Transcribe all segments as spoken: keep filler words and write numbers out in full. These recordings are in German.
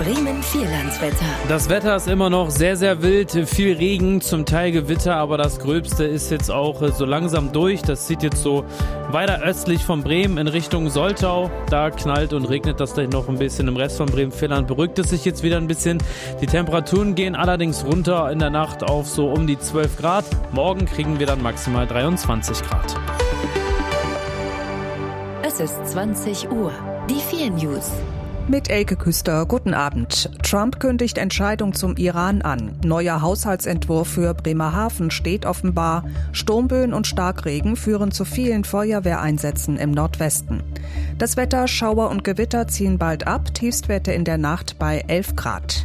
Bremen Vierlandswetter. Das Wetter ist immer noch sehr, sehr wild. Viel Regen, zum Teil Gewitter, aber das Gröbste ist jetzt auch so langsam durch. Das zieht jetzt so weiter östlich von Bremen in Richtung Soltau. Da knallt und regnet das gleich noch ein bisschen. Im Rest von Bremen-Vierland beruhigt es sich jetzt wieder ein bisschen. Die Temperaturen gehen allerdings runter in der Nacht auf so um die zwölf Grad. Morgen kriegen wir dann maximal dreiundzwanzig Grad. Es ist zwanzig Uhr. Die vier News. Mit Elke Küster, guten Abend. Trump kündigt Entscheidung zum Iran an. Neuer Haushaltsentwurf für Bremerhaven steht offenbar. Sturmböen und Starkregen führen zu vielen Feuerwehreinsätzen im Nordwesten. Das Wetter, Schauer und Gewitter ziehen bald ab. Tiefstwerte in der Nacht bei elf Grad.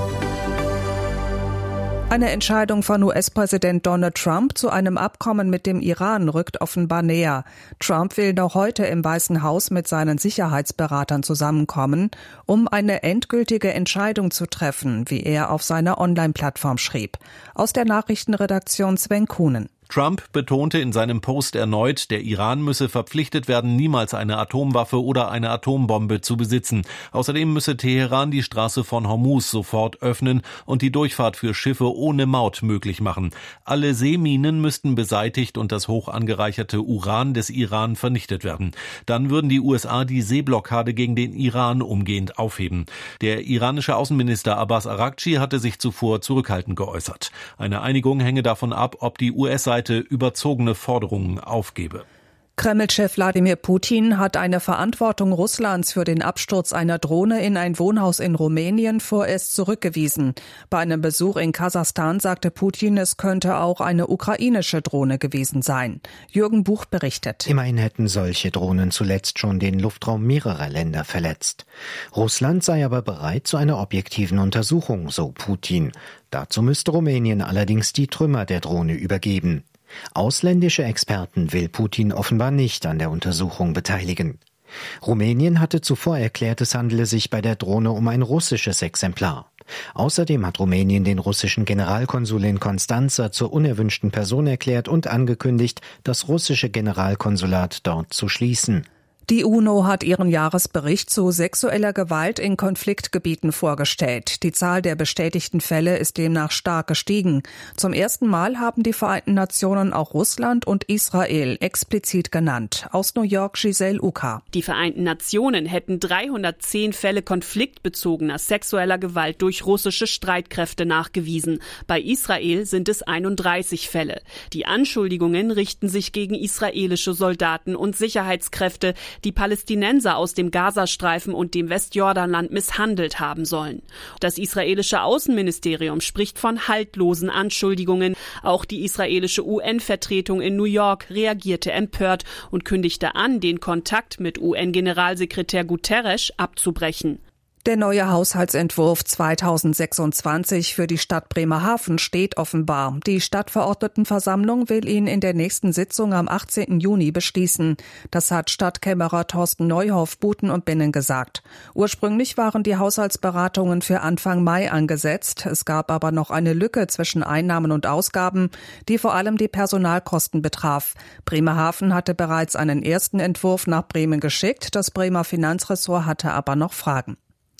Eine Entscheidung von U S-Präsident Donald Trump zu einem Abkommen mit dem Iran rückt offenbar näher. Trump will noch heute im Weißen Haus mit seinen Sicherheitsberatern zusammenkommen, um eine endgültige Entscheidung zu treffen, wie er auf seiner Online-Plattform schrieb. Aus der Nachrichtenredaktion Sven Kuhnen. Trump betonte in seinem Post erneut, der Iran müsse verpflichtet werden, niemals eine Atomwaffe oder eine Atombombe zu besitzen. Außerdem müsse Teheran die Straße von Hormuz sofort öffnen und die Durchfahrt für Schiffe ohne Maut möglich machen. Alle Seeminen müssten beseitigt und das hoch angereicherte Uran des Iran vernichtet werden. Dann würden die U S A die Seeblockade gegen den Iran umgehend aufheben. Der iranische Außenminister Abbas Araghchi hatte sich zuvor zurückhaltend geäußert. Eine Einigung hänge davon ab, ob die U S-Seite überzogene Forderungen aufgebe. Kreml-Chef Wladimir Putin hat eine Verantwortung Russlands für den Absturz einer Drohne in ein Wohnhaus in Rumänien vorerst zurückgewiesen. Bei einem Besuch in Kasachstan sagte Putin, es könnte auch eine ukrainische Drohne gewesen sein. Jürgen Buch berichtet. Immerhin hätten solche Drohnen zuletzt schon den Luftraum mehrerer Länder verletzt. Russland sei aber bereit zu einer objektiven Untersuchung, so Putin. Dazu müsste Rumänien allerdings die Trümmer der Drohne übergeben. Ausländische Experten will Putin offenbar nicht an der Untersuchung beteiligen. Rumänien hatte zuvor erklärt, es handele sich bei der Drohne um ein russisches Exemplar. Außerdem hat Rumänien den russischen Generalkonsul in Constanța zur unerwünschten Person erklärt und angekündigt, das russische Generalkonsulat dort zu schließen. Die UNO hat ihren Jahresbericht zu sexueller Gewalt in Konfliktgebieten vorgestellt. Die Zahl der bestätigten Fälle ist demnach stark gestiegen. Zum ersten Mal haben die Vereinten Nationen auch Russland und Israel explizit genannt. Aus New York Giselle Uka. Die Vereinten Nationen hätten dreihundertzehn Fälle konfliktbezogener sexueller Gewalt durch russische Streitkräfte nachgewiesen. Bei Israel sind es einunddreißig Fälle. Die Anschuldigungen richten sich gegen israelische Soldaten und Sicherheitskräfte, die Palästinenser aus dem Gazastreifen und dem Westjordanland misshandelt haben sollen. Das israelische Außenministerium spricht von haltlosen Anschuldigungen. Auch die israelische U N-Vertretung in New York reagierte empört und kündigte an, den Kontakt mit U N-Generalsekretär Guterres abzubrechen. Der neue Haushaltsentwurf zweitausendsechsundzwanzig für die Stadt Bremerhaven steht offenbar. Die Stadtverordnetenversammlung will ihn in der nächsten Sitzung am achtzehnten Juni beschließen. Das hat Stadtkämmerer Thorsten Neuhoff Buten und Binnen gesagt. Ursprünglich waren die Haushaltsberatungen für Anfang Mai angesetzt. Es gab aber noch eine Lücke zwischen Einnahmen und Ausgaben, die vor allem die Personalkosten betraf. Bremerhaven hatte bereits einen ersten Entwurf nach Bremen geschickt. Das Bremer Finanzressort hatte aber noch Fragen.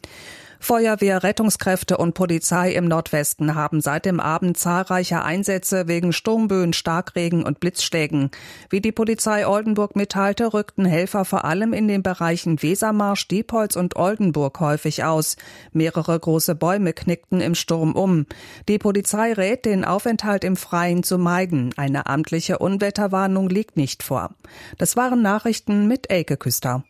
Feuerwehr, Rettungskräfte und Polizei im Nordwesten haben seit dem Abend zahlreiche Einsätze wegen Sturmböen, Starkregen und Blitzschlägen. Wie die Polizei Oldenburg mitteilte, rückten Helfer vor allem in den Bereichen Wesermarsch, Diepholz und Oldenburg häufig aus. Mehrere große Bäume knickten im Sturm um. Die Polizei rät, den Aufenthalt im Freien zu meiden. Eine amtliche Unwetterwarnung liegt nicht vor. Das waren Nachrichten mit Elke Küster.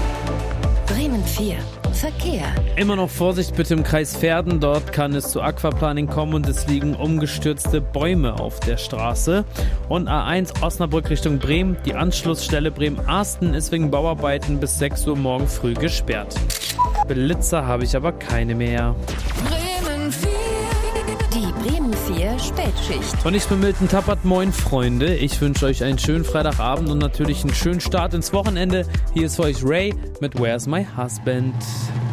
Bremen vier. Verkehr. Immer noch Vorsicht bitte im Kreis Verden. Dort kann es zu Aquaplaning kommen und es liegen umgestürzte Bäume auf der Straße. Und A eins Osnabrück Richtung Bremen. Die Anschlussstelle Bremen-Arsten ist wegen Bauarbeiten bis sechs Uhr morgen früh gesperrt. Blitzer habe ich aber keine mehr. Bremen vier. Die Bremen vier Spätschicht. Und ich bin Milton Tappert. Moin Freunde. Ich wünsche euch einen schönen Freitagabend und natürlich einen schönen Start ins Wochenende. Hier ist für euch Ray mit Where's My Husband.